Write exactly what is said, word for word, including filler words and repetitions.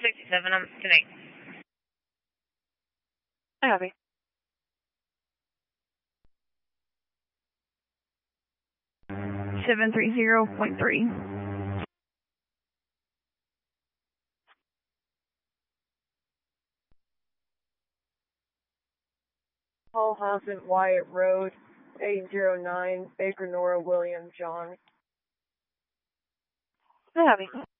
sixty-seven, I'm connecting. I have you. seven three zero point three. Paul Hassett, Wyatt Road, eight zero nine, Baker Nora William John. I have you.